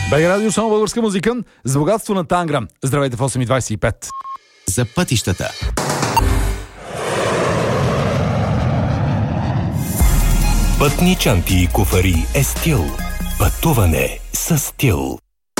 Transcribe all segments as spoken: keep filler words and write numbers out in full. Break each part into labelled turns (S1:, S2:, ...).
S1: БГ Радио, само българска музика с богатство на тангра. Здравейте в осем и двадесет и пет.
S2: За пътищата. Пътни чанти и куфари е стил. Пътуване с стил.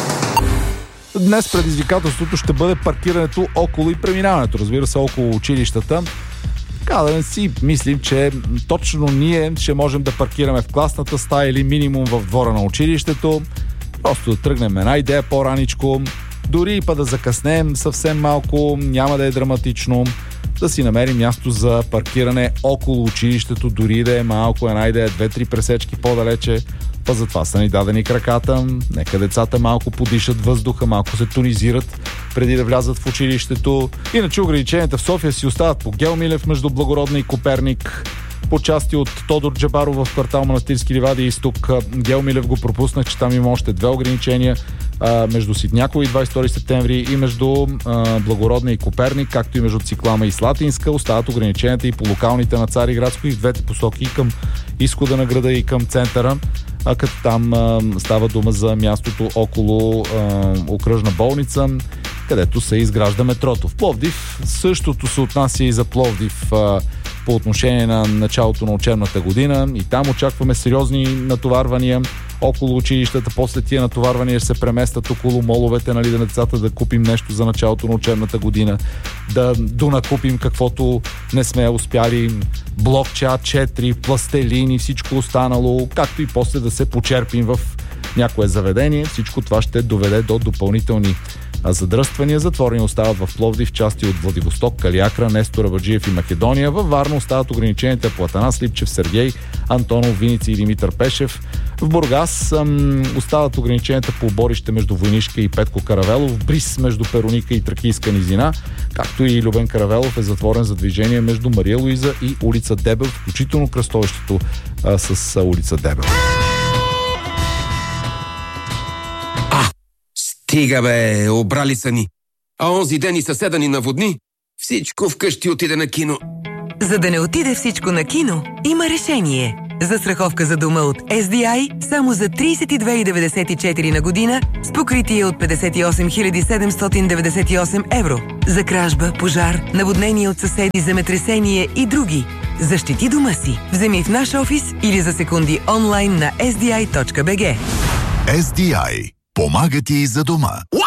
S1: Днес предизвикателството ще бъде паркирането около и преминаването, разбира се, около училищата. Така да не си мислим, че точно ние ще можем да паркираме в класната стая или минимум в двора на училището. Просто да тръгнем една идея по-раничко, дори и па да закъснем съвсем малко, няма да е драматично, да си намерим място за паркиране около училището, дори да е малко, една идея, две-три пресечки по-далече. Па затова са ни дадени краката, нека децата малко подишат въздуха, малко се тонизират преди да влязат в училището. Иначе ограниченията в София си остават по Гео Милев между Благородна и Коперник, по части от Тодор Джабаров в квартал Манастирски ливади и изток. Гео Милев го пропуснах, че там има още две ограничения а, между Ситняково и двадесет и втори септември и между а, Благородна и Коперник, както и между Циклама и Слатинска. Остават ограниченията и по локалните на Цариградско и в двете посоки, към изхода на града и към центъра, а като там а, става дума за мястото около а, окръжна болница, където се изгражда метрото. В Пловдив същото се отнася и за Пловдив а, по отношение на началото на учебната година. И там очакваме сериозни натоварвания около училищата. После тия натоварвания ще се преместят около моловете, нали, на децата, да купим нещо за началото на учебната година, да донакупим каквото не сме успяли, блокче А четири, пластелини, всичко останало, както и после да се почерпим в някое заведение. Всичко това ще доведе до допълнителни задръствания. Затворени остават в Пловдив части от Владивосток, Калиакра, Нестор Абаджиев и Македония. Във Варна остават ограниченията по Атанас Липчев, Сергей Антонов, Виници и Димитър Пешев. В Бургас ам, остават ограниченията по Борище между Войнишка и Петко Каравелов, Брис между Перуника и Тракийска низина, както и Любен Каравелов е затворен за движение между Мария Луиза и улица Дебел, включително кръстовището а, с а, улица Дебел.
S3: Стига бе, обрали са ни. А онзи ден и съседа ни наводни. Всичко вкъщи отиде на кино.
S4: За да не отиде всичко на кино, има решение. Застраховка за дома от Ес Ди Ай само за тридесет и две хиляди деветдесет и четири на година с покритие от петдесет и осем хиляди седемстотин деветдесет и осем евро. За кражба, пожар, наводнение от съседи, земетресение и други. Защити дома си. Вземи в наш офис или за секунди онлайн на ес ди ай точка би джи.
S5: Ес Ди Ай. Помага ти и за дома.